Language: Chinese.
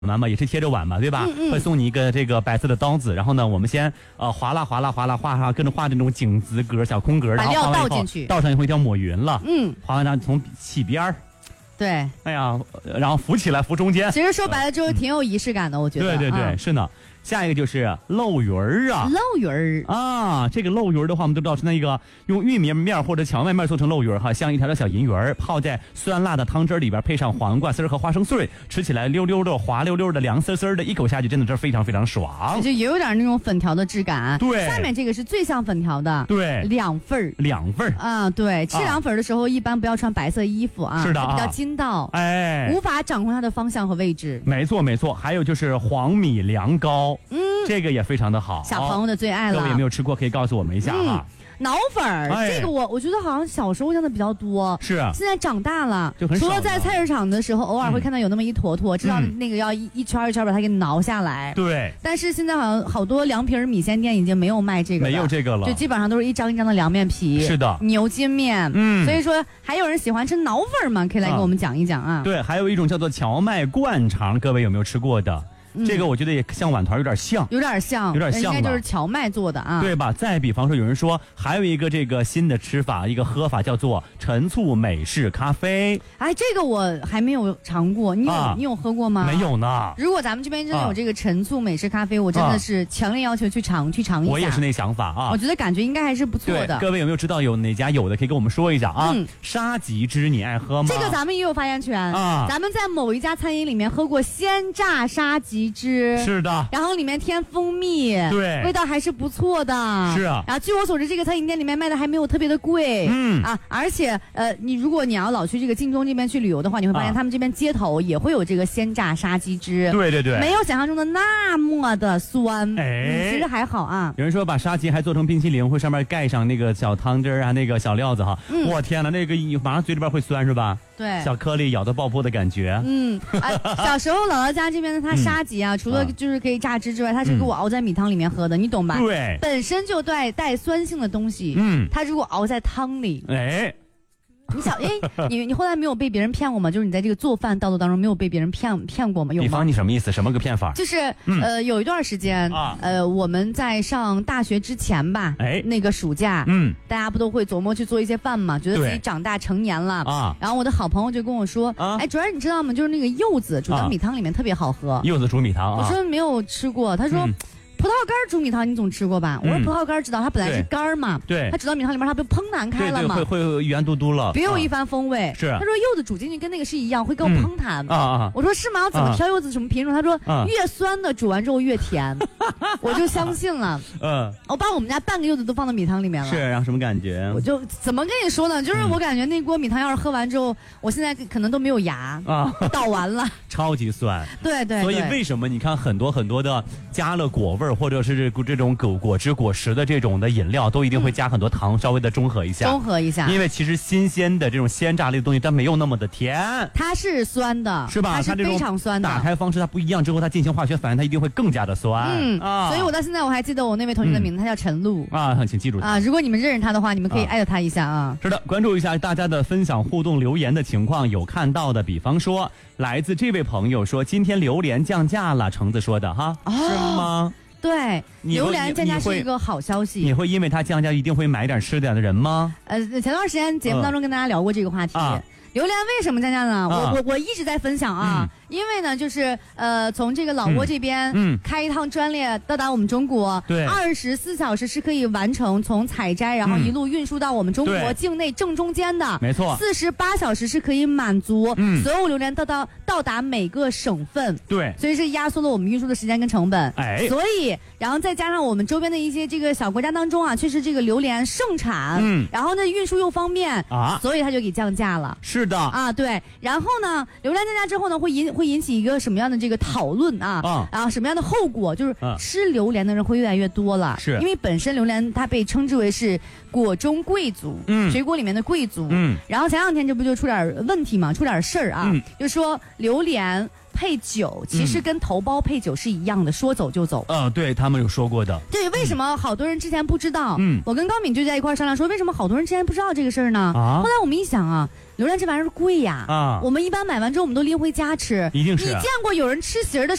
嘛也是贴着碗嘛，对吧？会送你一个这个白色的刀子，然后呢，我们先划拉画，跟着画这种井字格、小空格，然后把料倒进去， 倒上以后一定要抹匀了。划完它从起边儿。 对， 哎呀，然后浮起来，浮中间。 其实说白了就是挺有仪式感的，我觉得。 对，是呢。下一个就是漏鱼儿啊， 漏鱼儿啊，这个漏鱼儿的话，我们都知道是那个用玉米面或者荞麦面做成漏鱼儿哈，像一条条小银鱼儿，泡在酸辣的汤汁里边，配上黄瓜丝和花生碎，吃起来溜溜的、滑溜溜的、凉丝丝的，一口下去真的是非常非常爽， 就也有点那种粉条的质感。 对， 下面这个是最像粉条的， 对 ，2份啊，对，吃凉粉的时候一般不要穿白色衣服啊， 是的， 比较筋道， 哎， 无法掌控它的方向和位置。 没错，还有就是黄米凉糕，这个也非常的好， 小朋友的最爱了。 各位有没有吃过？可以告诉我们一下哈。 脑粉儿，这个我觉得好像小时候见的比较多， 是啊， 现在长大了就很少。 除了在菜市场的时候，偶尔会看到有那么一坨坨，知道那个要一圈一圈把它给挠下来。 对。 但是现在好像好多凉皮米线店已经没有卖这个了， 没有这个了， 就基本上都是一张一张的凉面皮。 是的， 牛筋面。所以说还有人喜欢吃脑粉吗？可以来给我们讲一讲啊。 对，还有一种叫做荞麦灌肠，各位有没有吃过的？这个我觉得也像碗团有点像， 应该就是荞麦做的啊， 对吧？再比方说，有人说还有一个这个新的吃法，一个喝法叫做陈醋美式咖啡。 哎，这个我还没有尝过，你有喝过吗？ 没有呢。 如果咱们这边真的有这个陈醋美式咖啡，我真的是强烈要求去尝一下。 我也是那想法啊， 我觉得感觉应该还是不错的。 各位有没有知道有哪家有的可以跟我们说一下啊？沙棘汁你爱喝吗？ 这个咱们也有发言权啊。 咱们在某一家餐饮里面喝过鲜榨沙棘汁， 是的， 然后里面添蜂蜜， 对， 味道还是不错的。 是啊， 然后据我所知，这个餐饮店里面卖的还没有特别的贵，而且如果你要老去这个晋中这边去旅游的话，你会发现他们这边街头也会有这个鲜榨沙棘汁， 对， 没有想象中的那么的酸，其实还好啊。 有人说把沙棘还做成冰淇淋，会上面盖上那个小汤汁啊，那个小料子哈，我天哪，那个马上嘴里边会酸是吧？ 对， 小颗粒咬到爆破的感觉。 小时候姥姥家这边的它沙棘啊，除了就是可以榨汁之外，它是给我熬在米汤里面喝的，你懂吧？ 对， 本身就带酸性的东西，它如果熬在汤里，你想，你后来没有被别人骗过吗？就是你在这个做饭道路当中没有被别人骗过吗？有吗？ 比方你什么意思？什么个骗法？ 就是有一段时间我们在上大学之前吧，那个暑假，大家不都会琢磨去做一些饭嘛，觉得自己长大成年了啊。然后我的好朋友就跟我说，主要你知道吗？就是那个柚子煮到米汤里面特别好喝。 柚子煮米汤我说没有吃过，他说。葡萄干煮米汤你总吃过吧？我说葡萄干知道，它本来是干嘛， 对， 它煮到米汤里面它不烹弹开了吗？ 会圆嘟嘟了， 别有一番风味。 是， 他说柚子煮进去跟那个是一样，会更烹弹我说是吗？我怎么挑柚子什么品种？他说越酸的煮完之后越甜，我就相信了。我把我们家半个柚子都放到米汤里面了。 是，然后什么感觉？ 我就怎么跟你说呢？就是我感觉那锅米汤要是喝完之后，我现在可能都没有牙倒完了， 超级酸。 对。 所以为什么你看很多的加了果味或者是这种果汁果实的这种的饮料都一定会加很多糖，稍微的中和一下，因为其实新鲜的这种鲜榨类的东西它没有那么的甜， 它是酸的， 是吧？ 它是非常酸的。 打开方式它不一样之后，它进行化学反应，它一定会更加的酸。 所以我到现在我还记得我那位同学的名字，他叫陈露请记住如果你们认识他的话，你们可以艾特他一下啊。 是的，关注一下大家的分享互动留言的情况，有看到的，比方说来自这位朋友说今天榴莲降价了，橙子说的哈，是吗？ 对，榴莲降价是一个好消息。 你会因为它降价一定会买点吃点的人吗？ 前段时间节目当中跟大家聊过这个话题。榴莲为什么降价呢？我一直在分享因为呢，就是从这个老挝这边开一趟专列到达我们中国， 对 ，24小时是可以完成从采摘然后一路运输到我们中国境内正中间的， 没错 ，48小时是可以满足所有榴莲到达每个省份， 对， 所以是压缩了我们运输的时间跟成本，所以然后再加上我们周边的一些这个小国家当中确实这个榴莲盛产，然后呢运输又方便所以它就给降价了。 是的对，然后呢，榴莲降价之后呢，会引起一个什么样的这个讨论什么样的后果？就是吃榴莲的人会越来越多了， 是因为本身榴莲它被称之为是果中贵族，水果里面的贵族，然后前两天这不就出点问题嘛，出点事儿就说榴莲配酒，其实跟头孢配酒是一样的，说走就走。 对他们有说过的。 对，为什么好多人之前不知道？我跟高敏就在一块商量说，为什么好多人之前不知道这个事儿呢？后来我们一想啊，榴莲这玩意儿贵呀，我们一般买完之后我们都拎回家吃。 一定是。 你见过有人吃席儿的